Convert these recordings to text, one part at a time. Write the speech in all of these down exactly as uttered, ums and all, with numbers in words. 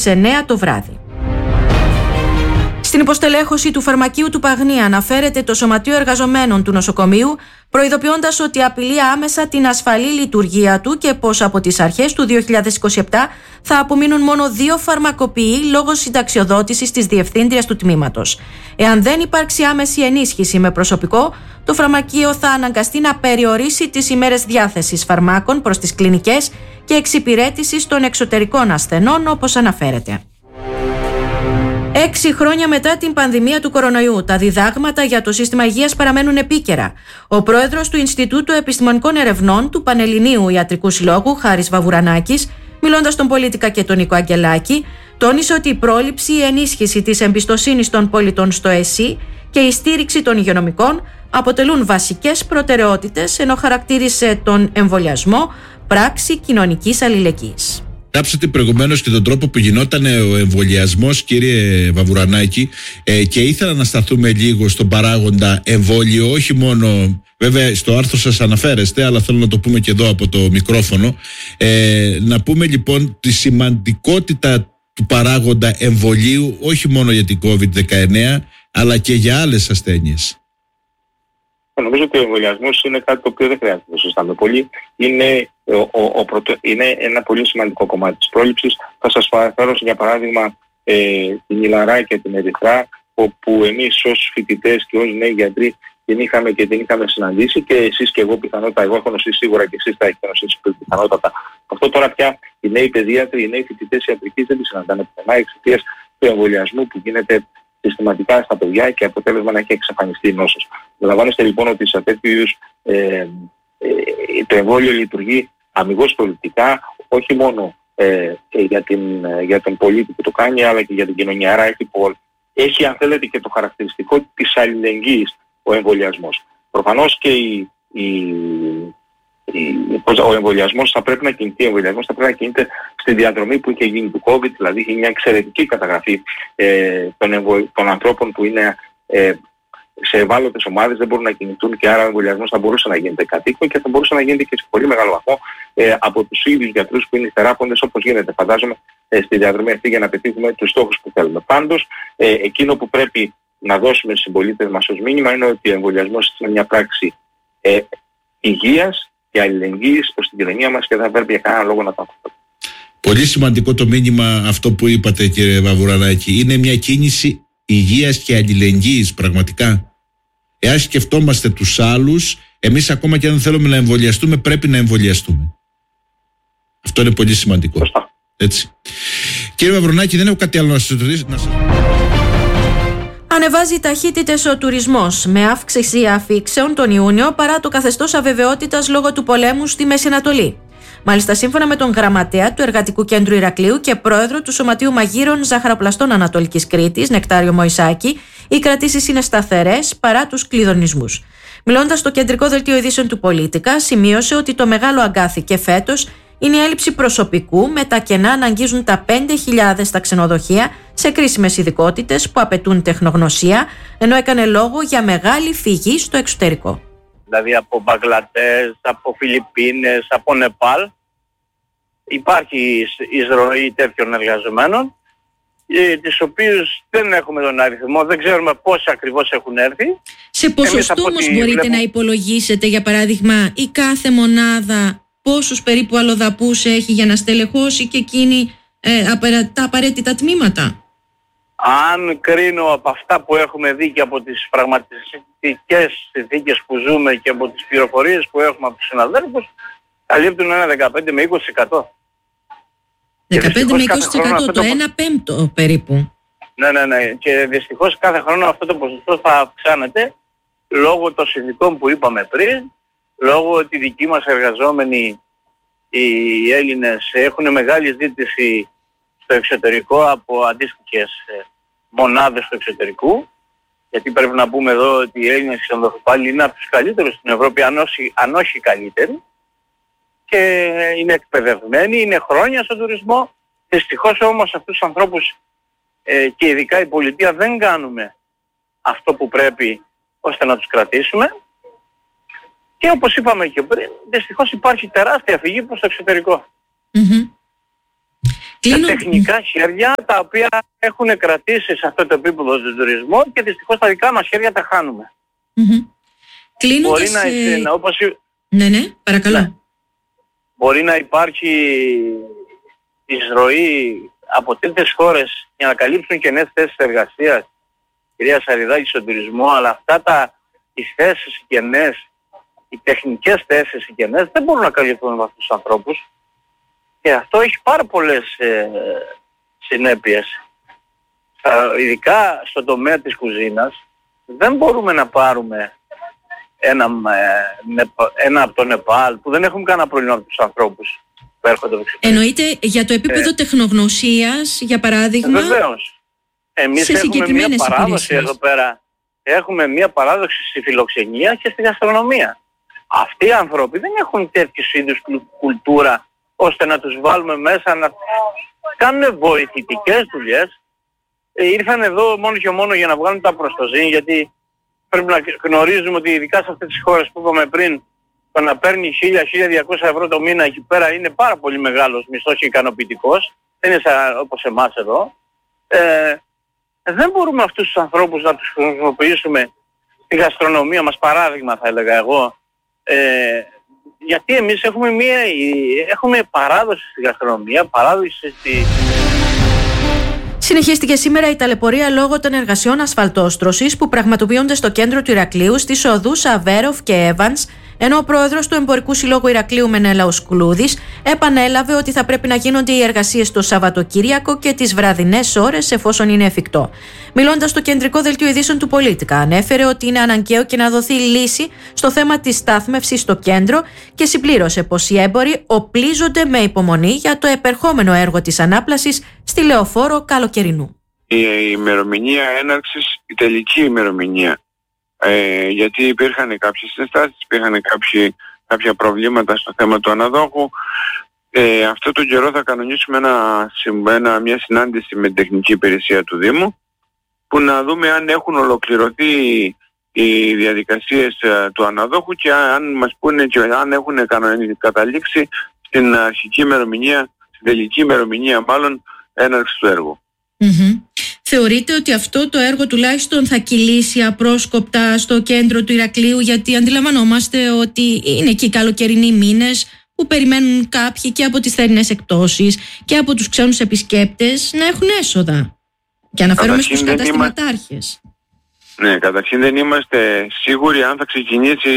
εννέα το βράδυ. Στην υποστελέχωση του φαρμακείου του Παγνή αναφέρεται το Σωματείο Εργαζομένων του νοσοκομείου, προειδοποιώντας ότι απειλεί άμεσα την ασφαλή λειτουργία του και πως από τις αρχές του δύο χιλιάδες είκοσι επτά θα απομείνουν μόνο δύο φαρμακοποιοί λόγω συνταξιοδότησης της διευθύντριας του τμήματος. Εάν δεν υπάρξει άμεση ενίσχυση με προσωπικό, το φαρμακείο θα αναγκαστεί να περιορίσει τις ημέρες διάθεσης φαρμάκων προς τις κλινικές και εξυπηρέτησης των εξωτερικών ασθενών, όπως αναφέρεται. Έξι χρόνια μετά την πανδημία του κορονοϊού, τα διδάγματα για το σύστημα υγείας παραμένουν επίκαιρα. Ο πρόεδρος του Ινστιτούτου Επιστημονικών Ερευνών του Πανελληνίου Ιατρικού Συλλόγου, Χάρης Βαβουρανάκης, μιλώντας στον Πολίτικα και τον Νίκο Αγγελάκη, τόνισε ότι η πρόληψη, η ενίσχυση της εμπιστοσύνης των πολιτών στο ΕΣΥ και η στήριξη των υγειονομικών αποτελούν βασικές προτεραιότητες, ενώ χαρακτήρισε τον εμβολιασμό πράξη κοινωνικής αλληλεγγύης. Κάψατε προηγουμένως και τον τρόπο που γινόταν ο εμβολιασμός, κύριε Βαβουρανάκη, ε, και ήθελα να σταθούμε λίγο στον παράγοντα εμβόλιο, όχι μόνο, βέβαια στο άρθρο σας αναφέρεστε, αλλά θέλω να το πούμε και εδώ από το μικρόφωνο. Ε, να πούμε λοιπόν τη σημαντικότητα του παράγοντα εμβολίου, όχι μόνο για την κόβιντ δεκαεννέα, αλλά και για άλλες ασθένειες. Νομίζω ότι ο εμβολιασμός είναι κάτι το οποίο δεν χρειάζεται να συζητάμε πολύ. Είναι, ο, ο, ο πρωτο, είναι ένα πολύ σημαντικό κομμάτι της πρόληψης. Θα σας φέρω για παράδειγμα ε, την Ιλαρά και την Ερυθρά, όπου εμείς ως φοιτητές και ως νέοι γιατροί την είχαμε και την είχαμε συναντήσει, και εσείς και εγώ πιθανότατα, εγώ έχω νοσήσει σίγουρα και εσείς θα έχετε νοσήσει πιθανότατα. Αυτό τώρα πια οι νέοι παιδίατροι, οι νέοι φοιτητές ιατρικής δεν τη συναντάνε πουθενά εξαιτίας του εμβολιασμού που γίνεται συστηματικά στα παιδιά και αποτέλεσμα να έχει εξαφανιστεί η νόσος. Αντιλαμβάνεστε λοιπόν ότι σε τέτοιου είδους ε, ε, το εμβόλιο λειτουργεί αμιγώς προληπτικά, όχι μόνο ε, για, την, για τον πολίτη που το κάνει, αλλά και για την κοινωνία. Άρα έχει, έχει αν θέλετε και το χαρακτηριστικό της αλληλεγγύης ο εμβολιασμός. Προφανώς και η, η, ο εμβολιασμός θα πρέπει να κινηθεί, ο εμβολιασμός θα πρέπει να κινείται στη διαδρομή που είχε γίνει του COVID, δηλαδή είχε μια εξαιρετική καταγραφή ε, των, εμβο, των ανθρώπων που είναι ε, σε ευάλωτες ομάδες, δεν μπορούν να κινηθούν, και άρα ο εμβολιασμός θα μπορούσε να γίνεται κατοίκον και θα μπορούσε να γίνεται και σε πολύ μεγάλο βαθμό ε, από τους ίδιους γιατρούς που είναι θεράποντες, όπως γίνεται φαντάζομαι ε, στη διαδρομή αυτή, για να πετύχουμε τους στόχους που θέλουμε. Πάντως, ε, εκείνο που πρέπει να δώσουμε στους συμπολίτες μας ως μήνυμα είναι ότι ο εμβολιασμός είναι μια πράξη ε, υγείας και αλληλεγγύης προς την κοινωνία μας και δεν πρέπει για κανένα λόγο να το αφήσουμε. Πολύ σημαντικό το μήνυμα αυτό που είπατε, κύριε Βαβουρανάκη. Είναι μια κίνηση υγείας και αλληλεγγύης πραγματικά. Εάν σκεφτόμαστε τους άλλους, εμείς ακόμα και αν θέλουμε να εμβολιαστούμε, πρέπει να εμβολιαστούμε. Αυτό είναι πολύ σημαντικό. Σωστά. Έτσι. Κύριε Βαβουρανάκη, δεν έχω κάτι άλλο να σας ρωτήσω. Ανεβάζει ταχύτητες ο τουρισμός, με αύξηση αφήξεων τον Ιούνιο παρά το καθεστώς αβεβαιότητας λόγω του πολέμου στη Μέση Ανατολή. Μάλιστα, σύμφωνα με τον γραμματέα του Εργατικού Κέντρου Ηρακλείου και πρόεδρο του Σωματείου Μαγείρων Ζαχαροπλαστών Ανατολικής Κρήτης, Νεκτάριο Μωυσάκη, οι κρατήσεις είναι σταθερές παρά τους κλειδονισμούς. Μιλώντας στο κεντρικό δελτίο ειδήσεων του Πολίτικα, σημείωσε ότι το μεγάλο αγκάθι και φέτος είναι η έλλειψη προσωπικού, με τα κενά να αγγίζουν τα πέντε χιλιάδες στα ξενοδοχεία σε κρίσιμες ειδικότητες που απαιτούν τεχνογνωσία, ενώ έκανε λόγο για μεγάλη φυγή στο εξωτερικό. Δηλαδή από Μπαγκλαντές, από Φιλιππίνες, από Νεπάλ υπάρχει εισρωή τέτοιων εργαζομένων, τις οποίες δεν έχουμε τον αριθμό, δεν ξέρουμε πόσοι ακριβώς έχουν έρθει. Σε ποσοστό όμως μπορείτε βλέπω... να υπολογίσετε, για παράδειγμα, η κάθε μονάδα πόσους περίπου αλλοδαπούς έχει για να στελεχώσει και εκείνη ε, τα απαραίτητα τμήματα? Αν κρίνω από αυτά που έχουμε δει και από τις πραγματικές συνθήκες που ζούμε και από τις πληροφορίες που έχουμε από τους συναδέλφους, καλύπτουν ένα δεκαπέντε με είκοσι τοις εκατό. δεκαπέντε με είκοσι τοις εκατό, το ένα πέμπτο περίπου. Ναι, ναι, ναι. Και δυστυχώς κάθε χρόνο αυτό το ποσοστό θα αυξάνεται λόγω των συνθηκών που είπαμε πριν, λόγω ότι οι δικοί μας εργαζόμενοι, οι Έλληνες, έχουν μεγάλη ζήτηση στο εξωτερικό από αντίστοιχες μονάδες του εξωτερικού, γιατί πρέπει να πούμε εδώ ότι οι Έλληνες ξενοδοχοπάλληλοι είναι από τους καλύτερους στην Ευρώπη, αν όχι, αν όχι καλύτεροι, και είναι εκπαιδευμένοι, είναι χρόνια στον τουρισμό. Δυστυχώς όμως αυτούς τους ανθρώπους ε, και ειδικά η πολιτεία δεν κάνουμε αυτό που πρέπει ώστε να τους κρατήσουμε, και όπως είπαμε και πριν, δυστυχώς υπάρχει τεράστια φυγή προς το εξωτερικό. Mm-hmm. σε τεχνικά χέρια τα οποία έχουν κρατήσει σε αυτό το επίπεδο του τουρισμού και δυστυχώς τα δικά μας χέρια τα χάνουμε. Mm-hmm. Κλείνοντας... Μπορεί να, ε... να, όπως... Ναι, ναι, παρακαλώ. Ναι. Μπορεί να υπάρχει εισρωή από τέτοιες χώρες για να καλύψουν και νέες θέσεις εργασίας, κυρία Σαριδάκη, στον τουρισμό, αλλά αυτά τα, οι θέσεις κενές, οι τεχνικές θέσεις κενές δεν μπορούν να καλυφθούν με αυτούς τους ανθρώπους. Και αυτό έχει πάρα πολλές ε, συνέπειες. Ε, ειδικά στον τομέα της κουζίνας δεν μπορούμε να πάρουμε ένα, ε, ένα από το Νεπάλ που δεν έχουμε κανένα πρόβλημα από τους ανθρώπους που έρχονται από εξωτερικό. Εννοείται για το επίπεδο ε, τεχνογνωσίας, για παράδειγμα. Βεβαίως. Εμείς έχουμε μια παράδοση εδώ πέρα. Έχουμε μια παράδοση στη φιλοξενία και στη γαστρονομία. Αυτοί οι άνθρωποι δεν έχουν τέτοιους είδους κουλτούρα ώστε να τους βάλουμε μέσα να κάνουν βοηθητικές δουλειές. Ε, ήρθαν εδώ μόνο και μόνο για να βγάλουν τα προστοζήν, γιατί πρέπει να γνωρίζουμε ότι ειδικά σε αυτές τις χώρες που είπαμε πριν, το να παίρνει χίλια με χίλια διακόσια ευρώ το μήνα εκεί πέρα είναι πάρα πολύ μεγάλος μισθός και ικανοποιητικός. Δεν είναι σαν, όπως εμάς εδώ. Ε, δεν μπορούμε αυτούς τους ανθρώπους να τους χρησιμοποιήσουμε στη γαστρονομία μας, παράδειγμα θα έλεγα εγώ. Ε, γιατί εμείς έχουμε, μία, έχουμε παράδοση στη γαστρονομία, παράδοση στη... Συνεχίστηκε σήμερα η ταλαιπωρία λόγω των εργασιών ασφαλτόστρωσης που πραγματοποιούνται στο κέντρο του Ηρακλείου στις οδούς Αβέροφ και Evans, ενώ ο πρόεδρος του Εμπορικού Συλλόγου Ηρακλείου Μενέλαος Κουλούδης επανέλαβε ότι θα πρέπει να γίνονται οι εργασίες το Σαββατοκύριακο και τις βραδινές ώρες εφόσον είναι εφικτό. Μιλώντας στο κεντρικό δελτίο ειδήσεων του Πολίτικα, ανέφερε ότι είναι αναγκαίο και να δοθεί λύση στο θέμα της στάθμευσης στο κέντρο και συμπλήρωσε πως οι έμποροι οπλίζονται με υπομονή για το επερχόμενο έργο της ανάπλασης στη Λεωφόρο Καλοκαιρινού. Η ημερομηνία έναρξης, η τελική ημερομηνία. Ε, γιατί υπήρχαν κάποιες ενστάσεις, υπήρχαν κάποιοι, κάποια προβλήματα στο θέμα του αναδόχου. Ε, αυτό τον καιρό θα κανονίσουμε ένα, ένα, μια συνάντηση με την τεχνική υπηρεσία του Δήμου που να δούμε αν έχουν ολοκληρωθεί οι διαδικασίες uh, του αναδόχου και αν μας πούνε και αν έχουν καταλήξει στην αρχική ημερομηνία, στην τελική ημερομηνία μάλλον έναρξη του έργου. Mm-hmm. Θεωρείτε ότι αυτό το έργο τουλάχιστον θα κυλήσει απρόσκοπτα στο κέντρο του Ηρακλείου, γιατί αντιλαμβανόμαστε ότι είναι εκεί οι καλοκαιρινοί μήνες που περιμένουν κάποιοι και από τις θερινές εκπτώσεις και από τους ξένους επισκέπτες να έχουν έσοδα. Και αναφέρομαι στους καταστηματάρχες. Είμα... Ναι, καταρχήν δεν είμαστε σίγουροι αν θα ξεκινήσει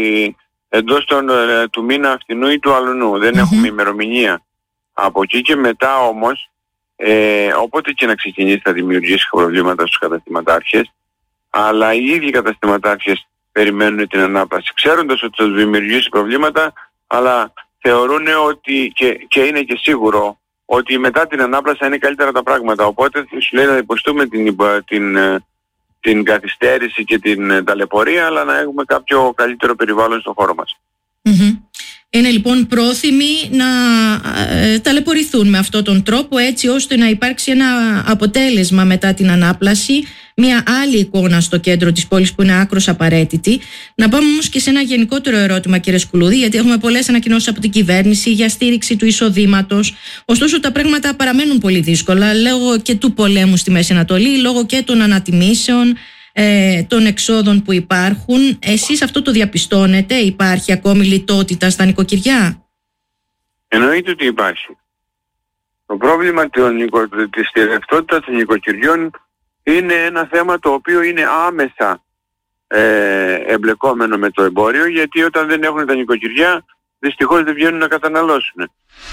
εντός των, του μήνα αυτινού ή του αλουνού. Δεν mm-hmm. έχουμε ημερομηνία. Από εκεί και μετά όμως, ε, όποτε και να ξεκινήσει θα δημιουργήσει προβλήματα στους καταστηματάρχες, αλλά οι ίδιοι καταστηματάρχες περιμένουν την ανάπλαση, ξέροντας ότι θα δημιουργήσει προβλήματα, αλλά θεωρούν ότι και, και είναι και σίγουρο ότι μετά την ανάπλαση είναι καλύτερα τα πράγματα. Οπότε σου λέει να υποστούμε την, την, την καθυστέρηση και την ταλαιπωρία, αλλά να έχουμε κάποιο καλύτερο περιβάλλον στο χώρο μας. Mm-hmm. Είναι λοιπόν πρόθυμοι να ε, ταλαιπωρηθούν με αυτόν τον τρόπο, έτσι ώστε να υπάρξει ένα αποτέλεσμα μετά την ανάπλαση, μια άλλη εικόνα στο κέντρο της πόλης που είναι άκρως απαραίτητη. Να πάμε όμως και σε ένα γενικότερο ερώτημα, κύριε Σκουλούδη, γιατί έχουμε πολλές ανακοινώσεις από την κυβέρνηση για στήριξη του εισοδήματος. Ωστόσο τα πράγματα παραμένουν πολύ δύσκολα λόγω και του πολέμου στη Μέση Ανατολή, λόγω και των ανατιμήσεων, ε, των εξόδων που υπάρχουν. Εσείς αυτό το διαπιστώνετε? Υπάρχει ακόμη λιτότητα στα νοικοκυριά? Εννοείται ότι υπάρχει. Το πρόβλημα της ρευστότητας των νοικοκυριών είναι ένα θέμα το οποίο είναι άμεσα ε, εμπλεκόμενο με το εμπόριο, γιατί όταν δεν έχουν τα νοικοκυριά δυστυχώς δεν βγαίνουν να καταναλώσουν.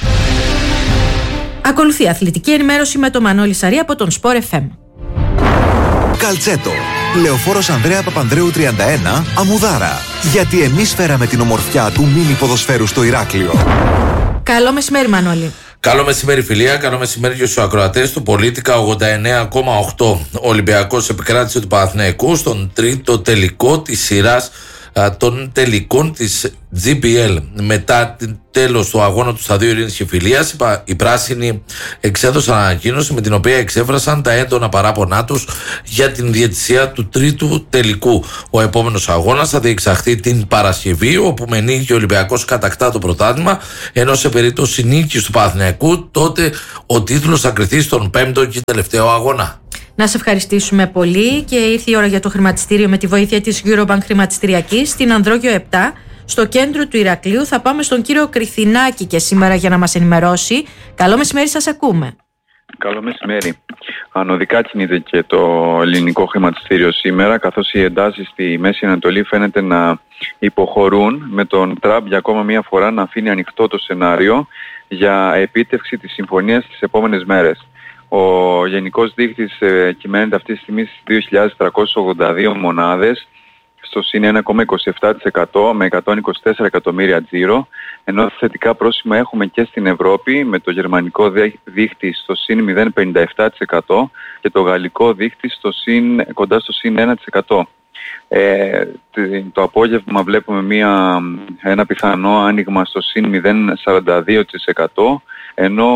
Ακολουθεί αθλητική ενημέρωση με τον Μανώλη Σαρή από τον Sport εφ εμ. Καλτσέτο. Λεωφόρος Ανδρέα Παπανδρέου τριάντα ένα, Αμμουδάρα. Γιατί εμείς φέραμε την ομορφιά του μίνι ποδοσφαίρου στο Ηράκλειο. Καλό μεσημέρι, Μανώλη. Καλό μεσημέρι, φιλία. Καλό μεσημέρι και στους ακροατές του Πολίτικα ογδόντα εννέα κόμμα οκτώ. Ο Ολυμπιακός επικράτησε του Παναθηναϊκού στον τρίτο τελικό της σειράς των τελικών της τζι μπι ελ. Μετά το τέλος του αγώνα του Σταδίου Ειρήνης και Φιλίας, οι πράσινοι εξέδωσαν ανακοίνωση με την οποία εξέφρασαν τα έντονα παράπονά τους για την διαιτησία του τρίτου τελικού. Ο επόμενος αγώνας θα διεξαχθεί την Παρασκευή, όπου με νίκη ο Ολυμπιακός κατακτά το πρωτάθλημα, ενώ σε περίπτωση νίκης του Παναθηναϊκού τότε ο τίτλος θα κριθεί στον πέμπτο και τελευταίο αγώνα. Να σε ευχαριστήσουμε πολύ, και ήρθε η ώρα για το χρηματιστήριο με τη βοήθεια της Eurobank Χρηματιστηριακής στην Ανδρόγιο επτά, στο κέντρο του Ηρακλείου. Θα πάμε στον κύριο Κριθινάκη και σήμερα για να μας ενημερώσει. Καλό μεσημέρι, σας ακούμε. Καλό μεσημέρι. Ανωδικά κινείται και το ελληνικό χρηματιστήριο σήμερα, καθώς οι εντάσεις στη Μέση Ανατολή φαίνεται να υποχωρούν, με τον Τραμπ για ακόμα μία φορά να αφήνει ανοιχτό το σενάριο για επίτευξη της συμφωνίας τις επόμενες μέρες. Ο γενικός δείκτης ε, κυμαίνεται αυτή τη στιγμή στις δύο χιλιάδες τριακόσιες ογδόντα δύο μονάδες, στο συν ένα κόμμα είκοσι επτά τοις εκατό με εκατόν είκοσι τέσσερα εκατομμύρια τζίρο, ενώ θετικά πρόσημα έχουμε και στην Ευρώπη, με το γερμανικό δείκτη στο συν μηδέν κόμμα πενήντα επτά τοις εκατό και το γαλλικό δείκτη στο συν, κοντά στο συν ένα τοις εκατό. Ε, το απόγευμα βλέπουμε μια, ένα πιθανό άνοιγμα στο συν μηδέν κόμμα σαράντα δύο τοις εκατό, ενώ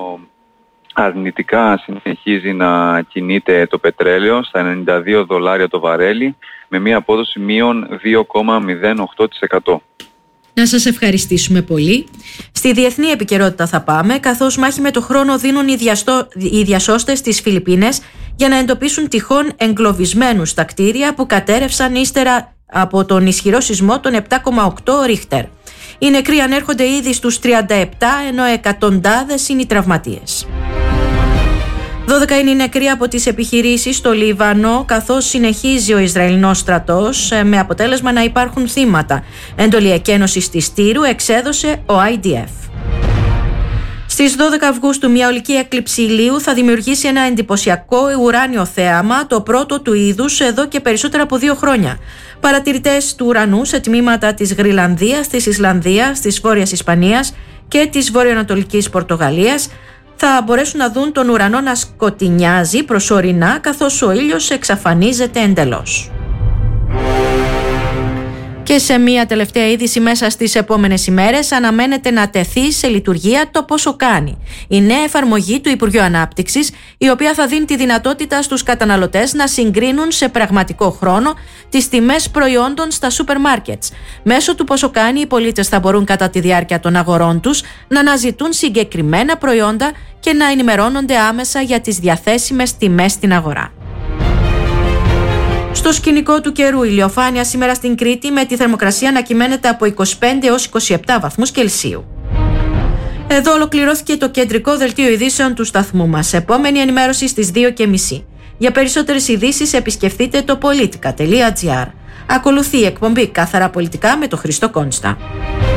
αρνητικά συνεχίζει να κινείται το πετρέλαιο στα ενενήντα δύο δολάρια το βαρέλι, με μια απόδοση μείον δύο κόμμα μηδέν οκτώ τοις εκατό. Να σας ευχαριστήσουμε πολύ. Στη διεθνή επικαιρότητα θα πάμε, καθώς μάχη με το χρόνο δίνουν οι, διαστο... οι διασώστες στις Φιλιππίνες για να εντοπίσουν τυχόν εγκλωβισμένους στα κτίρια που κατέρευσαν ύστερα από τον ισχυρό σεισμό των επτά κόμμα οκτώ Ρίχτερ. Οι νεκροί ανέρχονται ήδη στους τριάντα επτά, ενώ εκατοντάδες είναι οι τραυματίες. δώδεκα είναι οι νεκροί από τις επιχειρήσεις στο Λίβανο, καθώς συνεχίζει ο Ισραηλινός στρατός, με αποτέλεσμα να υπάρχουν θύματα. Έντολη εκένωσης της Τύρου εξέδωσε ο άι ντι εφ. Στις δώδεκα Αυγούστου μια ολική έκλειψη ηλίου θα δημιουργήσει ένα εντυπωσιακό ουράνιο θέαμα, το πρώτο του είδους εδώ και περισσότερα από δύο χρόνια. Παρατηρητές του ουρανού σε τμήματα της Γρυλανδίας, της Ισλανδίας, της Βόρειας Ισπανίας και της βορειοανατολικής Πορτογαλίας θα μπορέσουν να δουν τον ουρανό να σκοτεινιάζει προσωρινά, καθώς ο ήλιος εξαφανίζεται εντελώς. Και σε μια τελευταία είδηση, μέσα στις επόμενες ημέρες αναμένεται να τεθεί σε λειτουργία το Πόσο Κάνει, η νέα εφαρμογή του Υπουργείου Ανάπτυξης, η οποία θα δίνει τη δυνατότητα στους καταναλωτές να συγκρίνουν σε πραγματικό χρόνο τις τιμές προϊόντων στα σούπερ μάρκετς. Μέσω του Πόσο Κάνει, οι πολίτες θα μπορούν κατά τη διάρκεια των αγορών τους να αναζητούν συγκεκριμένα προϊόντα και να ενημερώνονται άμεσα για τις διαθέσιμες τιμές στην αγορά. Στο σκηνικό του καιρού, ηλιοφάνεια σήμερα στην Κρήτη, με τη θερμοκρασία να κυμαίνεται από είκοσι πέντε έως είκοσι επτά βαθμούς Κελσίου. Εδώ ολοκληρώθηκε το κεντρικό δελτίο ειδήσεων του σταθμού μας. Επόμενη ενημέρωση στις δύο και μισή. Για περισσότερες ειδήσεις επισκεφτείτε το politica τελεία gr. Ακολουθεί η εκπομπή Καθαρά Πολιτικά με τον Χρήστο Κόνστα.